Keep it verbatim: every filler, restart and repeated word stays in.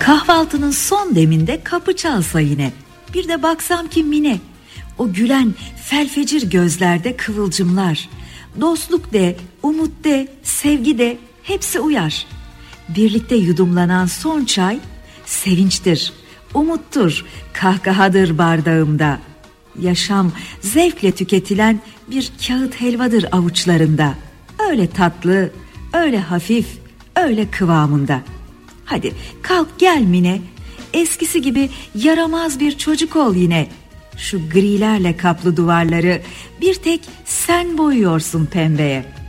Kahvaltının son deminde kapı çalsa yine, bir de baksam ki Mine, o gülen felfecir gözlerde kıvılcımlar, dostluk de, umut de, sevgi de hepsi uyar. Birlikte yudumlanan son çay sevinçtir, umuttur, kahkahadır bardağımda. Yaşam zevkle tüketilen bir kağıt helvadır avuçlarında. Öyle tatlı, öyle hafif, öyle kıvamında. Hadi kalk gel Mine, eskisi gibi yaramaz bir çocuk ol yine. Şu grilerle kaplı duvarları bir tek sen boyuyorsun pembeye.